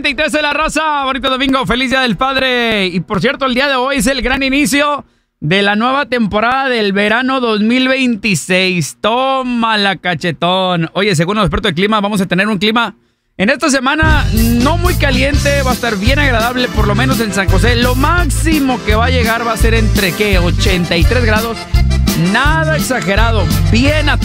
93 de la raza. Bonito domingo, feliz Día del Padre. Y por cierto, el día de hoy es el gran inicio de la nueva temporada del verano 2026. Tómala, cachetón. Oye, según los expertos de clima, vamos a tener un clima en esta semana no muy caliente. Va a estar bien agradable, por lo menos en San José. Lo máximo que va a llegar va a ser entre, ¿qué? 83 grados. Nada exagerado. Bien a